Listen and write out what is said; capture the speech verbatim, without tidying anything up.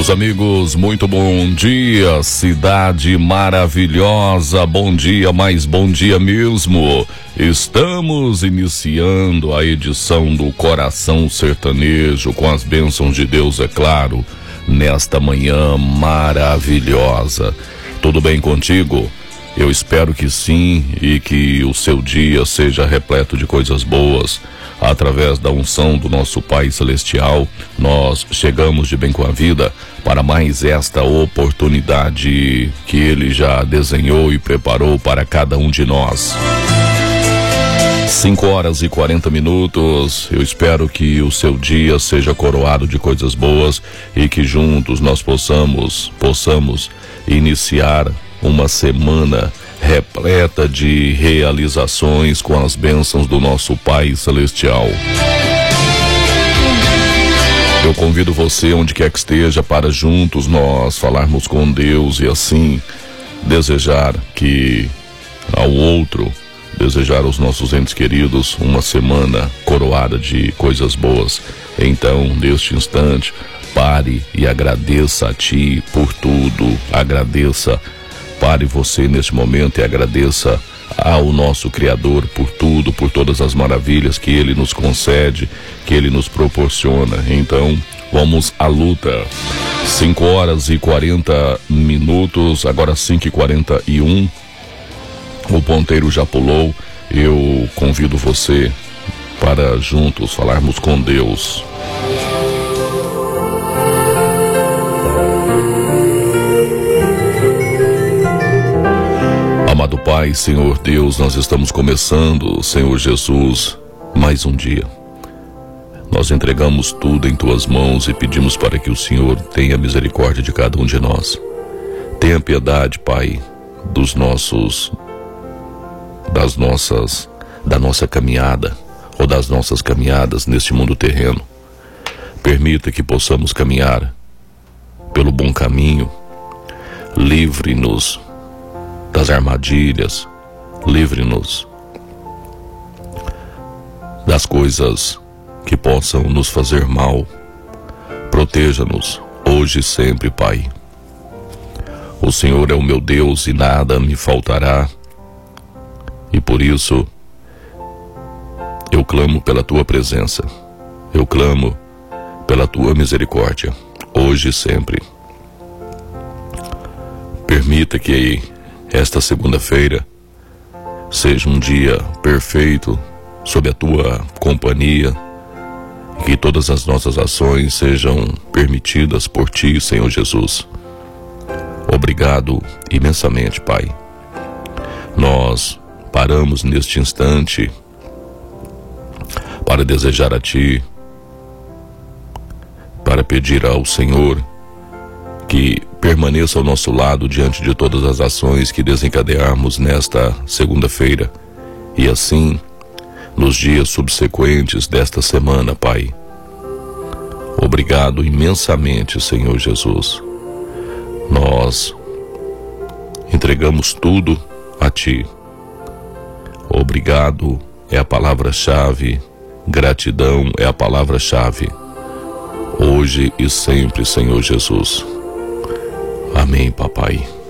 Meus amigos, muito bom dia, cidade maravilhosa, bom dia, mas bom dia mesmo. Estamos iniciando a edição do Coração Sertanejo com as bênçãos de Deus, é claro, nesta manhã maravilhosa. Tudo bem contigo? Eu espero que sim e que o seu dia seja repleto de coisas boas. Através da unção do nosso Pai Celestial, nós chegamos de bem com a vida para mais esta oportunidade que Ele já desenhou e preparou para cada um de nós. cinco horas e quarenta minutos, eu espero que o seu dia seja coroado de coisas boas e que juntos nós possamos, possamos iniciar uma semana repleta de realizações com as bênçãos do nosso Pai Celestial. Eu convido você, onde quer que esteja, para juntos nós falarmos com Deus e assim desejar que ao outro, desejar aos nossos entes queridos uma semana coroada de coisas boas. Então, neste instante, pare e agradeça a Ti por tudo, agradeça Pare você neste momento e agradeça ao nosso Criador por tudo, por todas as maravilhas que Ele nos concede, que Ele nos proporciona. Então, vamos à luta. cinco horas e quarenta minutos, agora cinco e quarenta e um. O ponteiro já pulou. Eu convido você para juntos falarmos com Deus. Amado Pai, Senhor Deus, nós estamos começando, Senhor Jesus, mais um dia. Nós entregamos tudo em Tuas mãos e pedimos para que o Senhor tenha misericórdia de cada um de nós. Tenha piedade, Pai, dos nossos, das nossas, da nossa caminhada ou das nossas caminhadas neste mundo terreno. Permita que possamos caminhar pelo bom caminho. Livre-nos das armadilhas, livre-nos das coisas que possam nos fazer mal. Proteja-nos hoje e sempre, Pai. O Senhor é o meu Deus e nada me faltará, e por isso eu clamo pela Tua presença, eu clamo pela Tua misericórdia, hoje e sempre. Permita que esta segunda-feira seja um dia perfeito sob a Tua companhia e que todas as nossas ações sejam permitidas por Ti, Senhor Jesus. Obrigado imensamente, Pai. Nós paramos neste instante para desejar a Ti, para pedir ao Senhor que permaneça ao nosso lado diante de todas as ações que desencadearmos nesta segunda-feira e assim nos dias subsequentes desta semana, Pai. Obrigado imensamente, Senhor Jesus. Nós entregamos tudo a Ti. Obrigado é a palavra-chave, gratidão é a palavra-chave, hoje e sempre, Senhor Jesus. Amém, Papai.